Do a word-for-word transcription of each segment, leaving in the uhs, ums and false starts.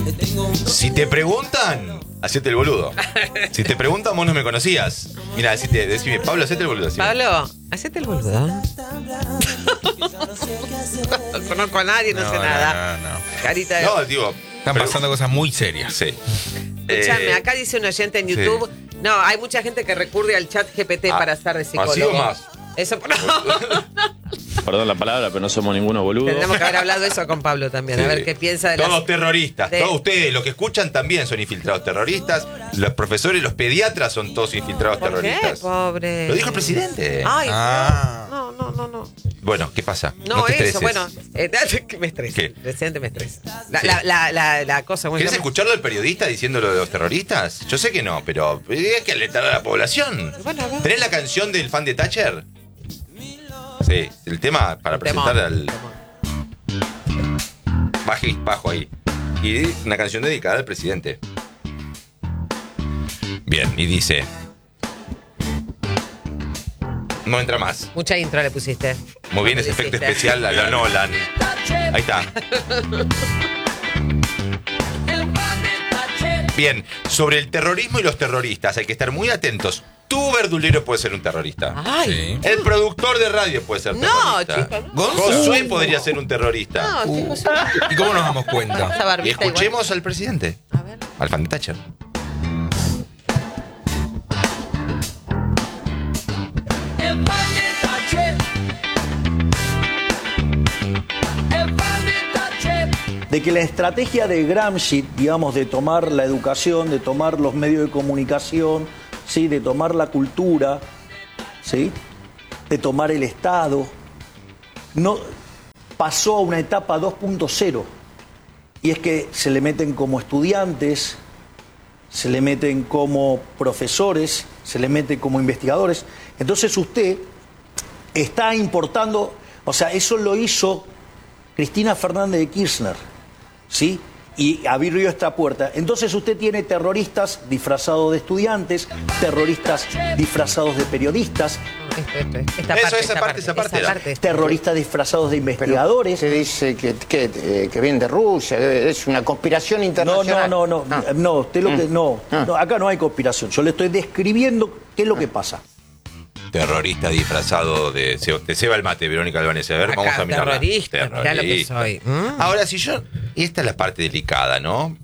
Si te preguntan, hacete el boludo. Si te preguntan, vos no me conocías. Mira, decime, decime, Pablo, hacete el boludo. Decime. Pablo, hacete el boludo. No conozco a nadie, no, no sé no, nada. No, no, Carita de... No, digo... Están pero, pasando cosas muy serias. Sí. Escuchame, Eh, acá dice un oyente en YouTube. Sí. No, hay mucha gente que recurre al chat G P T ah, para estar de psicólogo. ¿Así o más? Eso... Perdón la palabra, pero no somos ninguno boludo. Tendremos que haber hablado eso con Pablo también, sí. A ver qué piensa de Todos las... terroristas, de... todos ustedes, los que escuchan también son infiltrados terroristas. Los profesores, los pediatras son todos infiltrados ¿Por terroristas. Qué, pobre? Lo dijo el presidente. Ay, ah. no, no, no, no. Bueno, ¿qué pasa? No, no te eso, estreses. bueno, eh, que me estresa. ¿Qué? El presidente me estresa. La, Sí. la, la, la, la cosa... Bueno, ¿Querés me... escucharlo del periodista diciéndolo de los terroristas? Yo sé que no, pero hay que alertar a la población. Bueno, bueno. ¿Tenés la canción del fan de Thatcher? Sí, el tema para presentar al... Bajo, bajo ahí. Y una canción dedicada al presidente. Bien, y dice... No entra más. Mucha intro le pusiste. Muy bien, ese efecto especial a la Nolan. Ahí está. Bien, sobre el terrorismo y los terroristas hay que estar muy atentos. Tu verdulero puede ser un terrorista. Ay. Sí. El productor de radio puede ser terrorista. No, chicos. No. Josué podría ser un terrorista. No, chicos. ¿Y cómo nos damos cuenta? Y escuchemos igual al presidente. A ver. Al fan de Thatcher. De que la estrategia de Gramsci, digamos, de tomar la educación, de tomar los medios de comunicación, ¿sí? De tomar la cultura, ¿sí? De tomar el Estado, no, pasó a una etapa dos punto cero. Y es que se le meten como estudiantes, se le meten como profesores, se le meten como investigadores. Entonces usted está importando, o sea, eso lo hizo Cristina Fernández de Kirchner, ¿sí? Y abrió esta puerta. Entonces usted tiene terroristas disfrazados de estudiantes, terroristas disfrazados de periodistas, esta Eso, parte, esa parte, esa parte. esa parte. terroristas disfrazados de investigadores. Se dice que, que, eh, que viene de Rusia, es una conspiración No, internacional. no, no, no, Ah. no, usted lo que, no, Ah. no, acá no hay conspiración. Yo le estoy describiendo qué es lo que pasa. Terrorista disfrazado de... Te ceba el mate, Verónica Albanese. A ver, Acá, vamos a mirarla. terrorista, mirá lo que soy. Mm. Ahora, si yo... Y esta es la parte delicada, ¿no?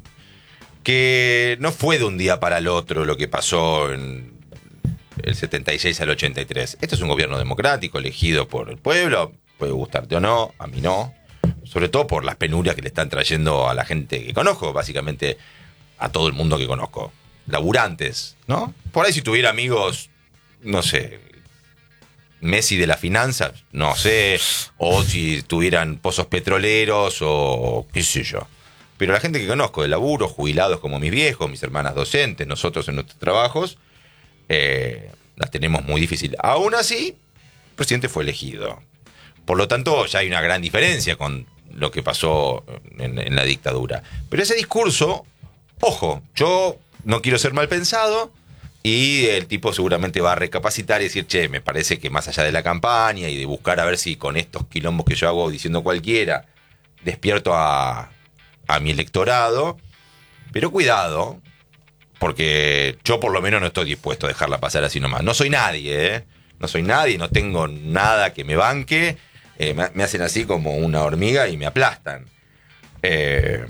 Que no fue de un día para el otro lo que pasó en el setenta y seis al ochenta y tres. Esto es un gobierno democrático elegido por el pueblo. Puede gustarte o no, a mí no. Sobre todo por las penurias que le están trayendo a la gente que conozco, básicamente a todo el mundo que conozco. Laburantes, ¿no? Por ahí si tuviera amigos, no sé... Messi de las finanzas, no sé, o si tuvieran pozos petroleros o qué sé yo. Pero la gente que conozco de laburo, jubilados como mis viejos, mis hermanas docentes, nosotros en nuestros trabajos, eh, las tenemos muy difícil. Aún así, el presidente fue elegido. Por lo tanto, ya hay una gran diferencia con lo que pasó en, en la dictadura. Pero ese discurso, ojo, yo no quiero ser mal pensado, y el tipo seguramente va a recapacitar y decir, che, me parece que más allá de la campaña y de buscar a ver si con estos quilombos que yo hago diciendo cualquiera, despierto a, a mi electorado. Pero cuidado, porque yo por lo menos no estoy dispuesto a dejarla pasar así nomás. No soy nadie, ¿eh? No soy nadie, no tengo nada que me banque. Eh, me, me hacen así como una hormiga y me aplastan. Eh,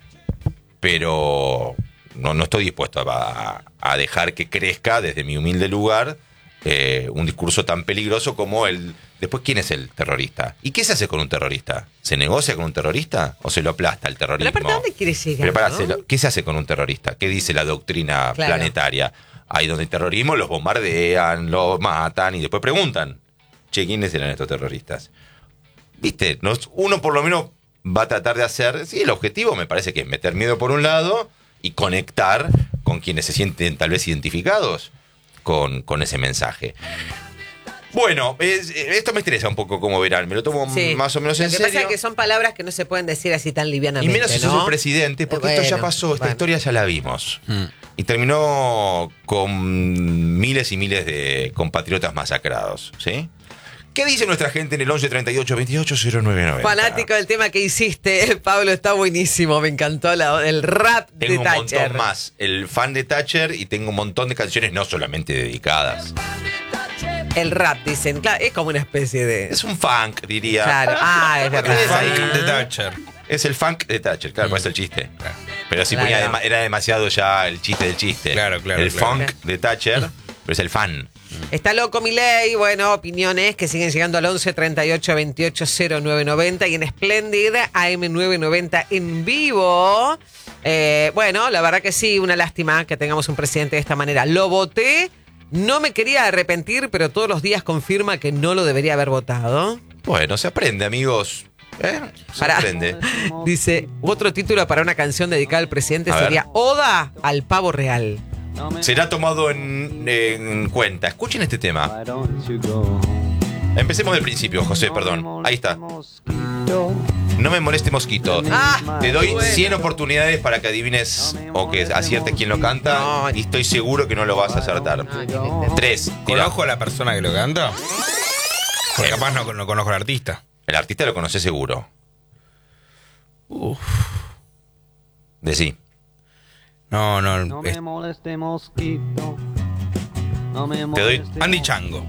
pero... No, no estoy dispuesto a, a dejar que crezca desde mi humilde lugar eh, un discurso tan peligroso como el... Después, ¿quién es el terrorista? ¿Y qué se hace con un terrorista? ¿Se negocia con un terrorista o se lo aplasta el terrorismo? Pero ¿para dónde quiere llegar? Pero pará, ¿no? se lo- ¿qué se hace con un terrorista? ¿Qué dice la doctrina Claro. planetaria? Ahí donde hay terrorismo los bombardean, los matan y después preguntan, che, ¿quiénes eran estos terroristas? ¿Viste? Nos- uno por lo menos va a tratar de hacer... Sí, el objetivo me parece que es meter miedo por un lado... y conectar con quienes se sienten tal vez identificados con, con ese mensaje. Bueno, es, esto me interesa un poco, como verán, me lo tomo Sí. más o menos Lo en que serio. pasa es que son palabras que no se pueden decir así tan Y livianamente, menos si sos ¿no? el presidente, porque Eh, esto ya bueno, pasó, esta bueno. historia ya la vimos. Mm. Y terminó con miles y miles de compatriotas masacrados, ¿sí? ¿Qué dice nuestra gente en el once treinta y ocho veintiocho cero nueve noventa? Fanático del tema que hiciste, Pablo, está buenísimo. Me encantó la- el rap Tengo de un Thatcher. montón más. El fan de Thatcher y tengo un montón de canciones no solamente dedicadas. El rap, dicen. Claro, es como una especie de. Es un funk, diría. Claro. Ah, es verdad. Es ahí. Funk de Thatcher. Es el funk de Thatcher, claro, por eso el chiste. Claro. Pero si Claro. ponía dema- era demasiado ya el chiste del chiste. Claro, claro, El claro. funk de Thatcher, pero es el fan. Está loco Milei, bueno, opiniones que siguen llegando al once treinta y ocho veintiocho cero nueve noventa y en Splendid A M nueve noventa en vivo. Eh, bueno, la verdad que sí, una lástima que tengamos un presidente de esta manera. Lo voté, no me quería arrepentir, pero todos los días confirma que no lo debería haber votado. Bueno, se aprende, amigos. ¿Eh? Se Pará. aprende. Dice, otro título para una canción dedicada al presidente A sería ver. Oda al pavo real. Será tomado en, en cuenta. Escuchen este tema. Empecemos del principio, José, perdón. Ahí está. No me moleste mosquito. Ah, Te doy bueno. cien oportunidades para que adivines o que aciertes quién lo canta No. y estoy seguro que no lo vas a acertar. No, ni viste. Tres. Tira. ¿Conozco a la persona que lo canta? Porque capaz no, no conozco al artista. El artista lo conoce seguro. Uf. Decí. No, no. No es me moleste mosquito. No me Te doy moleste Andy Chango.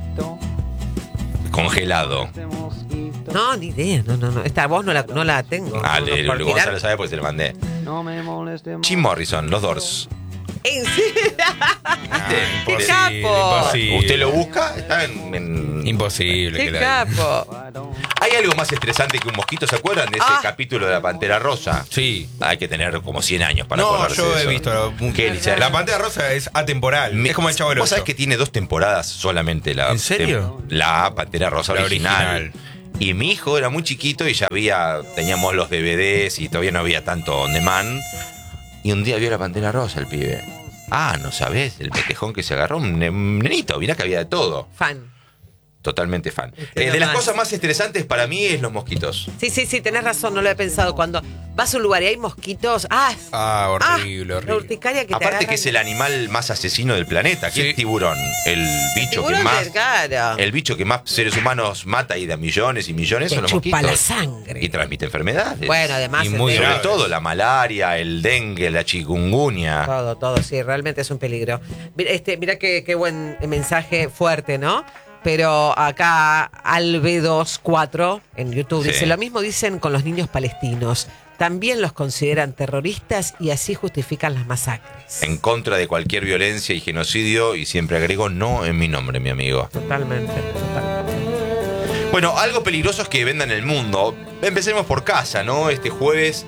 Congelado. mosquito. No, ni idea, no, no, no. Esta voz no la, no la tengo. Ah, No, le, por le- mirar. Gonzalo sabe porque se lo mandé. No me moleste Jim Morrison, los Doors. ¿En serio? Ah, ¡Qué imposible, capo! imposible. ¿Usted lo busca? Está en... en- Imposible. ¡Qué que la- capo! ¿Hay algo más estresante que un mosquito? ¿Se acuerdan de ese Ah. capítulo de la Pantera Rosa? Sí. Hay que tener como cien años para No, acordarse yo de he eso. visto. ¿Qué, dice? La Pantera Rosa es atemporal. Me- es como el Chavo del ¿Vos sabés Ocho. que tiene dos temporadas solamente? La, ¿En serio? tem- La Pantera Rosa La original. original. Y mi hijo era muy chiquito y ya había, teníamos los D V Ds y todavía no había tanto on demand. Y un día vio la Pantera Rosa el pibe. Ah, no sabés, el petejón que se agarró, un, ne- un nenito, mirá que había de todo. Fan. Totalmente fan. Este Eh, de las nomás. cosas más estresantes para mí es los mosquitos. Sí, sí, sí, tenés razón, no lo he pensado. Cuando vas a un lugar y hay mosquitos. ¡Ah! Ah, horrible, La horrible. urticaria que te Aparte agarran. que es el animal más asesino del planeta, que Sí. es tiburón. El bicho Tiburón que más. del cara. El bicho que más seres humanos mata y da millones y millones Te son los chupa mosquitos. la sangre. Y transmite enfermedades. Bueno, además. Y es muy de- Sobre graves. todo la malaria, el dengue, la chikungunya. Todo, todo, sí, realmente es un peligro. Mira, este, mira qué, qué buen mensaje fuerte, ¿no? Pero acá Albe veinticuatro en YouTube Sí. dice, lo mismo dicen con los niños palestinos. También los consideran terroristas y así justifican las masacres. En contra de cualquier violencia y genocidio, y siempre agrego no en mi nombre, mi amigo. Totalmente, totalmente. Bueno, algo peligroso es que vendan el mundo. Empecemos por casa, ¿no? Este jueves,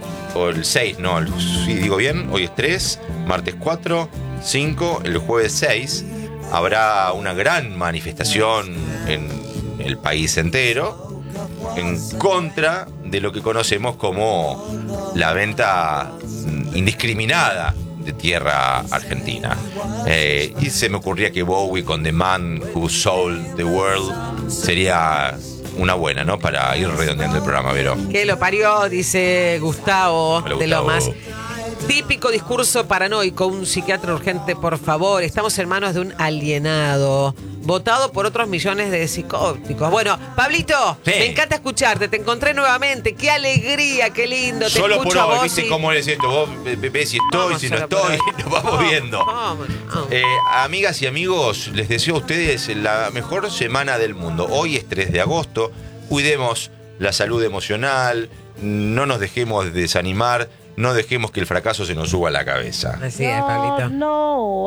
o el seis, no, el- sí, digo bien, hoy es tres, martes cuatro, cinco, el jueves seis, habrá una gran manifestación en el país entero en contra de lo que conocemos como la venta mm, indiscriminada de tierra argentina. Eh, y se me ocurría que Bowie con The Man Who Sold the World sería una buena, ¿no? Para ir redondeando el programa, Vero. Que lo parió, dice Gustavo Hola, de Gustavo. Lomas. Típico discurso paranoico, un psiquiatra urgente, por favor. Estamos en manos de un alienado, votado por otros millones de psicóticos. Bueno, Pablito, Sí. me encanta escucharte, te encontré nuevamente, qué alegría, qué lindo, te Solo por escucho a hoy, vos ¿viste y- cómo es esto? Vos ve- ve- ves si estoy, Vamos si no solo por estoy, hoy. nos vamos ¿Cómo? viendo. ¿Cómo no? Eh, amigas y amigos, les deseo a ustedes la mejor semana del mundo. Hoy es tres de agosto, cuidemos la salud emocional, no nos dejemos desanimar, no dejemos que el fracaso se nos suba a la cabeza. Así es, Pablito.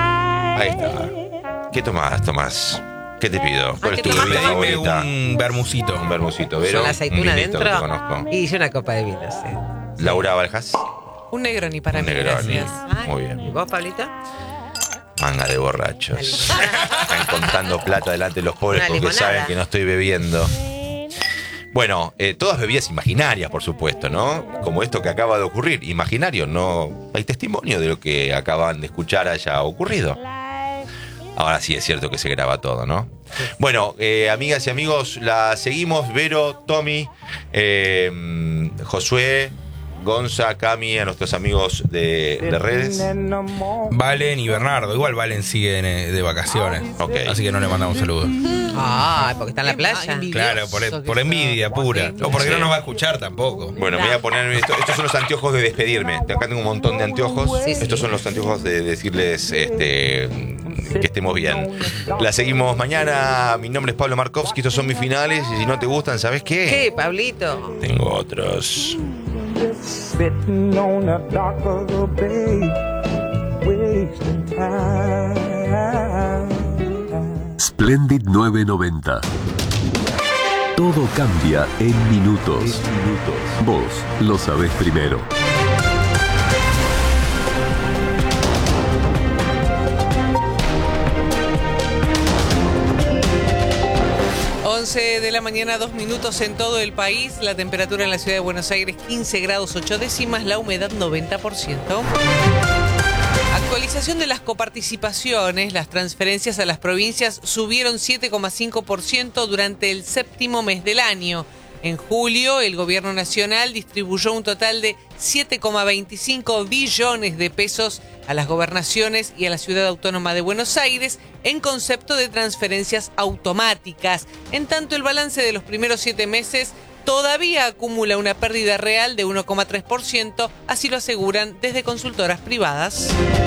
Ahí está. ¿Qué tomás, Tomás? ¿Qué te pido? ¿Cuál Ah, es ¿qué tu tomás, bebida Tomás? Dime favorita? un bermucito. Un bermucito, Vero. Con la aceituna un vinito que dentro te conozco. y yo una copa de vino, sí. Laura Valjas, Un Negroni para un mí, Negroni. gracias. Muy ¿Y bien. vos, Pablito? Manga de borrachos. Están contando plata delante de los pobres Una porque limonada. saben que no estoy bebiendo. Bueno, eh, todas bebidas imaginarias, por supuesto, ¿no? Como esto que acaba de ocurrir. Imaginario, no hay testimonio de lo que acaban de escuchar haya ocurrido. Ahora sí es cierto que se graba todo, ¿no? Bueno, eh, amigas y amigos, la seguimos. Vero, Tommy, eh, Josué, Gonza, Cami, a nuestros amigos de, de redes. Valen y Bernardo. Igual Valen sigue en- de vacaciones. Ok. Así que no le mandamos saludos. Ah, porque está en la playa. Claro, por, por envidia pura. O porque no nos va a escuchar tampoco. Bueno, me voy a poner esto- estos son los anteojos de despedirme. Acá tengo un montón de anteojos. Sí, sí. Estos son los anteojos de decirles este, que estemos bien. La seguimos mañana. Mi nombre es Pablo Markovsky. Estos son mis finales. Y si no te gustan, ¿sabes qué? ¿Qué, Pablito? Tengo otros. Sitting on the dock of the bay, wasting time. Splendid nueve noventa. Todo cambia en minutos. Vos lo sabés primero. once de la mañana, dos minutos en todo el país. La temperatura en la ciudad de Buenos Aires, quince grados ocho décimas. La humedad, noventa por ciento. Actualización de las coparticipaciones. Las transferencias a las provincias subieron siete coma cinco por ciento durante el séptimo mes del año. En julio, el gobierno nacional distribuyó un total de siete coma veinticinco billones de pesos a las gobernaciones y a la Ciudad Autónoma de Buenos Aires en concepto de transferencias automáticas. En tanto, el balance de los primeros siete meses todavía acumula una pérdida real de uno coma tres por ciento, así lo aseguran desde consultoras privadas.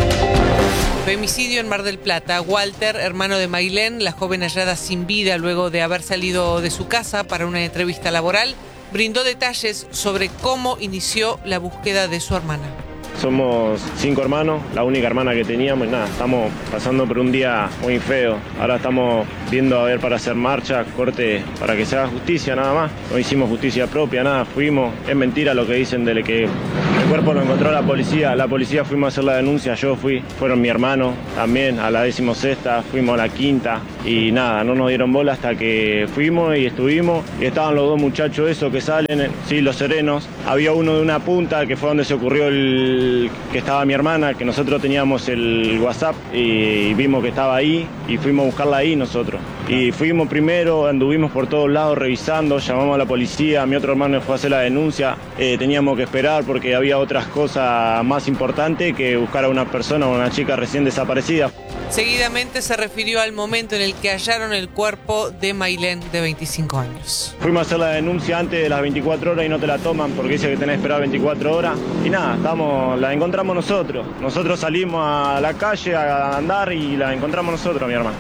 Femicidio en Mar del Plata. Walter, hermano de Mailén, la joven hallada sin vida luego de haber salido de su casa para una entrevista laboral, brindó detalles sobre cómo inició la búsqueda de su hermana. Somos cinco hermanos, la única hermana que teníamos, y nada, estamos pasando por un día muy feo. Ahora estamos viendo a ver para hacer marcha, corte, para que se haga justicia nada más. No hicimos justicia propia, nada, fuimos. Es mentira lo que dicen de que el cuerpo lo encontró la policía. La policía fuimos a hacer la denuncia, yo fui, fueron mi hermano también, a la decimosexta, fuimos a la quinta y nada, no nos dieron bola hasta que fuimos y estuvimos. Y estaban los dos muchachos esos que salen, sí, los serenos. Había uno de una punta que fue donde se ocurrió el que estaba mi hermana, que nosotros teníamos el WhatsApp y vimos que estaba ahí y fuimos a buscarla ahí nosotros. Y fuimos primero, anduvimos por todos lados revisando, llamamos a la policía, mi otro hermano fue a hacer la denuncia, eh, teníamos que esperar porque había otras cosas más importantes que buscar a una persona o una chica recién desaparecida. Seguidamente se refirió al momento en el que hallaron el cuerpo de Mailén, de veinticinco años. Fuimos a hacer la denuncia antes de las veinticuatro horas y no te la toman porque dice que tenés que esperar veinticuatro horas. Y nada, estamos, la encontramos nosotros. Nosotros salimos a la calle a andar y la encontramos nosotros, mi hermano.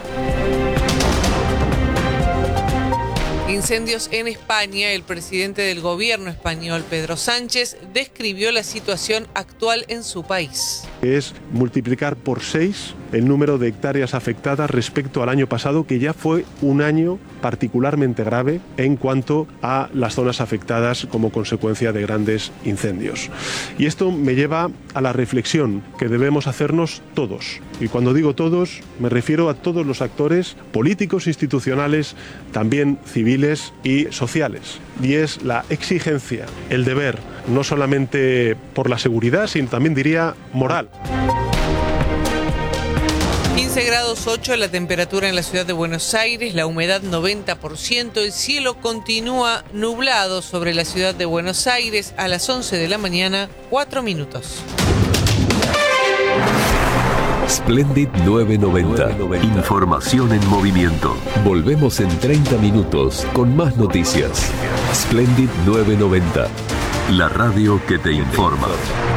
Incendios en España. El presidente del gobierno español, Pedro Sánchez, describió la situación actual en su país. Es multiplicar por seis el número de hectáreas afectadas respecto al año pasado, que ya fue un año particularmente grave en cuanto a las zonas afectadas como consecuencia de grandes incendios. Y esto me lleva a la reflexión que debemos hacernos todos. Y cuando digo todos, me refiero a todos los actores políticos, institucionales, también civiles y sociales. Y es la exigencia, el deber, no solamente por la seguridad, sino también diría moral. quince grados ocho la temperatura en la ciudad de Buenos Aires, la humedad noventa por ciento, el cielo continúa nublado sobre la ciudad de Buenos Aires a las once de la mañana, cuatro minutos. Splendid nueve noventa. Información en movimiento. Volvemos en treinta minutos con más noticias. Splendid nueve noventa. La radio que te informa.